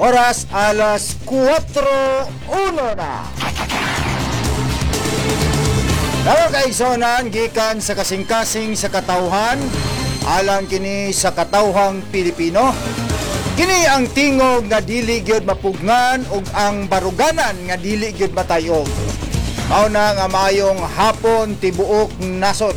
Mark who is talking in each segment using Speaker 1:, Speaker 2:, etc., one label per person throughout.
Speaker 1: Oras alas 4:01 na. Mga kaigsonan, gikan sa kasing-kasing sa katawhan, alang kini sa katawhang Pilipino. Kini ang tingog nga dili gyud mapugnan ug ang baruganan nga dili gyud matayog. Mao na nga maayong hapon tibuok nasod.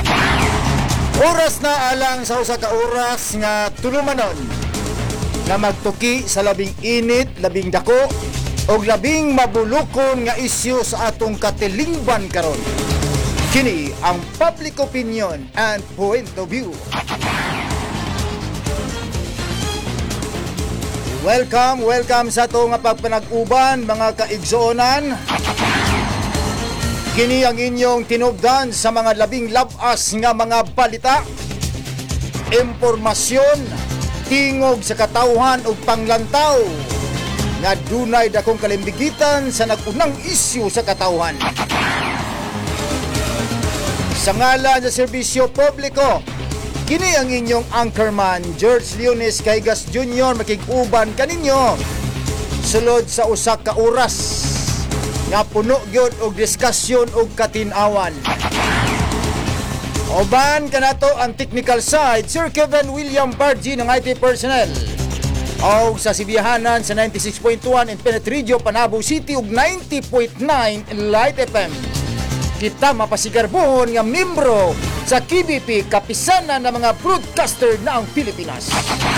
Speaker 1: Oras na alang sa usa ka oras nga tulumanon na magtuki sa labing init, labing dako o labing mabulukon nga isyu sa atong katilingban karon. Kini ang public opinion and point of view. Welcome sa ato nga pagpanag-uban mga kaigsuonan. Kini ang inyong tinubdan sa mga labing labas nga mga balita, impormasyon, tingog sa katawhan ug panglantaw nga dunay dakong kalimbigitan sa nagunang isyu sa katawhan. Sa ngalan sa serbisyo publiko, kini ang inyong anchorman George Leones Caigas Jr. makig-uban kaninyo sulod sa usa ka oras nga puno gyud og diskusyon ug katin-awan. Oban kanato ang technical side, Sir Kevin William Bargi ng IT personnel. O sa sibiyahanan sa 96.1 Infinite Radio Panabo City ug 90.9 Light FM. Kita mapasigarbohon nga membro sa KBP, kapisanan ng mga broadcaster na ang Pilipinas.